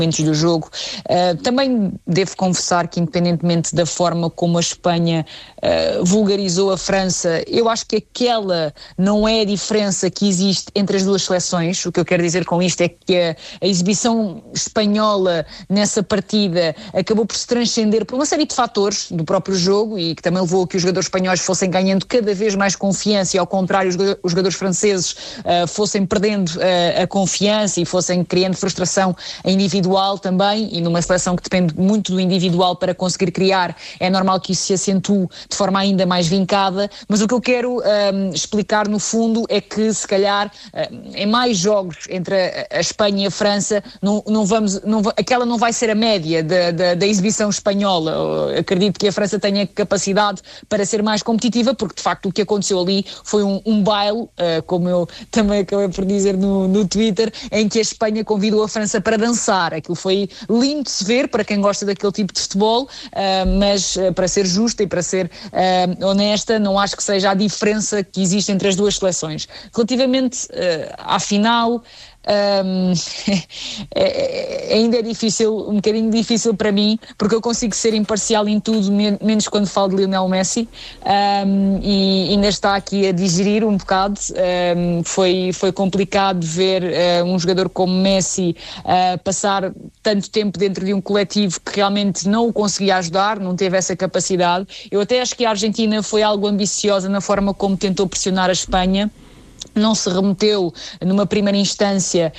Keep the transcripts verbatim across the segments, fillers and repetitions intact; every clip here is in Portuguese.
momentos do jogo. Uh, também devo confessar que, independentemente da forma como a Espanha uh, vulgarizou a França, eu acho que aquela não é a diferença que existe entre as duas seleções. O que eu quero dizer com isto é que a, a exibição espanhola nessa partida acabou por se transcender por uma série de fatores do próprio jogo e que também levou a que os jogadores espanhóis fossem ganhando cada vez mais confiança e, ao contrário, os, os jogadores franceses uh, fossem perdendo uh, a confiança e fossem criando frustração individual também, e numa seleção que depende muito do individual para conseguir criar, é normal que isso se acentue de forma ainda mais vincada, mas o que eu quero um, explicar no fundo é que se calhar um, em mais jogos entre a, a Espanha e a França não, não vamos, não, aquela não vai ser a média da, da, da exibição espanhola. Eu acredito que a França tenha capacidade para ser mais competitiva, porque de facto o que aconteceu ali foi um, um baile, uh, como eu também acabei por dizer no, no Twitter, em que a Espanha convidou a França para dançar. Aquilo foi lindo de se ver para quem gosta daquele tipo de futebol, uh, mas uh, para ser justa e para ser uh, honesta, não acho que seja a diferença que existe entre as duas seleções. Relativamente uh, à final, Um, é, é, ainda é difícil, um bocadinho difícil para mim, porque eu consigo ser imparcial em tudo, men- menos quando falo de Lionel Messi, um, e ainda está aqui a digerir um bocado. Um, foi, foi complicado ver uh, um jogador como Messi uh, passar tanto tempo dentro de um coletivo que realmente não o conseguia ajudar, não teve essa capacidade. Eu até acho que a Argentina foi algo ambiciosa na forma como tentou pressionar a Espanha. Não se remeteu numa primeira instância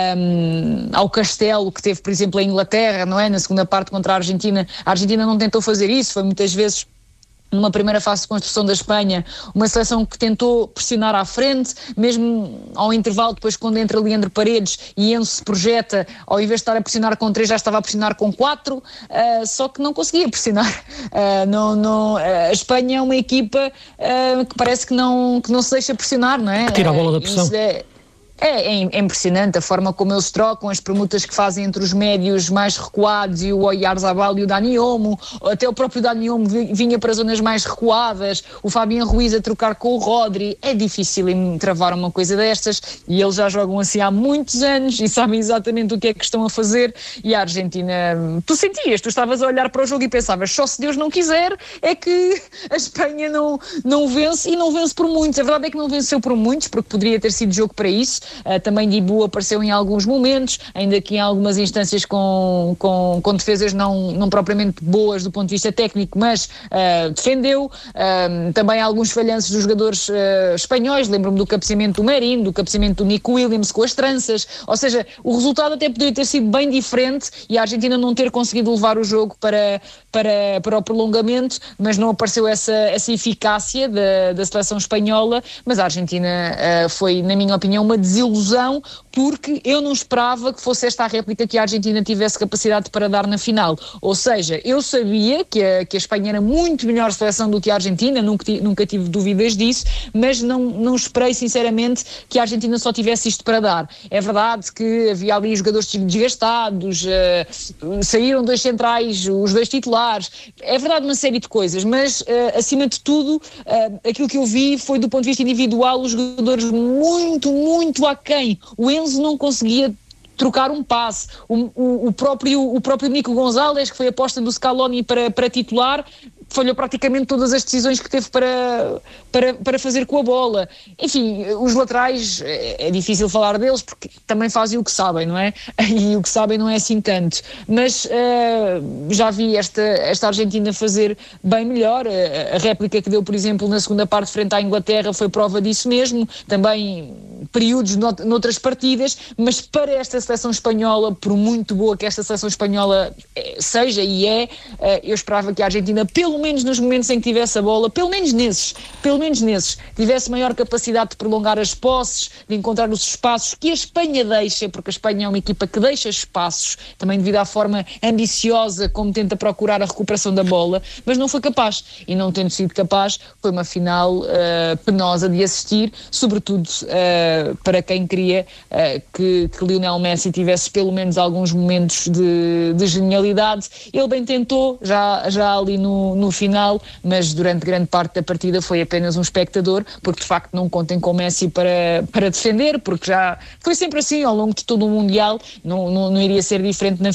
um, ao castelo que teve, por exemplo, a Inglaterra, não é? Na segunda parte contra a Argentina. A Argentina não tentou fazer isso, foi muitas vezes numa primeira fase de construção da Espanha, uma seleção que tentou pressionar à frente, mesmo ao intervalo, depois quando entra Leandro Paredes e Enzo se projeta, ao invés de estar a pressionar com três, já estava a pressionar com quatro, uh, só que não conseguia pressionar. Uh, não, não, uh, a Espanha é uma equipa uh, que parece que não, que não se deixa pressionar, não é? Que tira a bola da pressão. Isso é, É, é impressionante a forma como eles trocam, as permutas que fazem entre os médios mais recuados e o Oyarzabal e o Dani Olmo, até o próprio Dani Olmo vinha para zonas mais recuadas, o Fabián Ruiz a trocar com o Rodri. É difícil em travar uma coisa destas, e eles já jogam assim há muitos anos e sabem exatamente o que é que estão a fazer. E a Argentina, tu sentias, tu estavas a olhar para o jogo e pensavas, só se Deus não quiser é que a Espanha não, não vence, e não vence por muitos. A verdade é que não venceu por muitos, porque poderia ter sido jogo para isso. Uh, também Dibu apareceu em alguns momentos, ainda que em algumas instâncias com, com, com defesas não, não propriamente boas do ponto de vista técnico, mas uh, defendeu. Uh, também alguns falhanços dos jogadores uh, espanhóis, lembro-me do cabeceamento do Merino, do cabeceamento do Nico Williams com as tranças, ou seja, o resultado até poderia ter sido bem diferente e a Argentina não ter conseguido levar o jogo para, para, para o prolongamento, mas não apareceu essa, essa eficácia da, da seleção espanhola. Mas a Argentina uh, foi, na minha opinião, uma desilusão, porque eu não esperava que fosse esta a réplica que a Argentina tivesse capacidade para dar na final. Ou seja, eu sabia que a, que a Espanha era muito melhor seleção do que a Argentina, nunca, nunca tive dúvidas disso, mas não, não esperei sinceramente que a Argentina só tivesse isto para dar. É verdade que havia ali jogadores desgastados, uh, saíram dois centrais, os dois titulares, é verdade uma série de coisas, mas uh, acima de tudo, uh, aquilo que eu vi foi do ponto de vista individual, os jogadores muito, muito aquém. O Enzo não conseguia trocar um passe, o, o, o, próprio, o próprio Nico Gonzalez, que foi aposta do Scaloni para, para titular, falhou praticamente todas as decisões que teve para, para, para fazer com a bola. Enfim, os laterais, é, é difícil falar deles porque também fazem o que sabem, não é? E o que sabem não é assim tanto. Mas uh, já vi esta, esta Argentina fazer bem melhor. A, a réplica que deu, por exemplo, na segunda parte frente à Inglaterra foi prova disso mesmo. Também períodos not, noutras partidas, mas para esta seleção espanhola, por muito boa que esta seleção espanhola seja e é, uh, eu esperava que a Argentina, pelo menos nos momentos em que tivesse a bola, pelo menos nesses, pelo menos nesses, tivesse maior capacidade de prolongar as posses, de encontrar os espaços que a Espanha deixa, porque a Espanha é uma equipa que deixa espaços, também devido à forma ambiciosa como tenta procurar a recuperação da bola, mas não foi capaz, e não tendo sido capaz, foi uma final uh, penosa de assistir, sobretudo uh, para quem queria uh, que, que Lionel Messi tivesse pelo menos alguns momentos de, de genialidade. Ele bem tentou, já, já ali no, no final, mas durante grande parte da partida foi apenas um espectador, porque de facto não contem com Messi para, para defender, porque já foi sempre assim ao longo de todo o Mundial, não, não, não iria ser diferente na